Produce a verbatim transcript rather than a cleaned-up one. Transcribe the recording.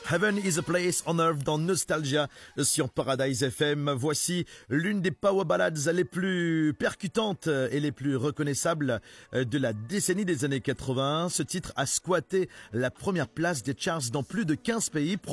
Heaven is a place on earth dans Nostalgia sur Paradise F M. Voici l'une des power ballads les plus percutantes et les plus reconnaissables de la décennie des années quatre-vingts. Ce titre a squatté la première place des charts dans plus de quinze pays.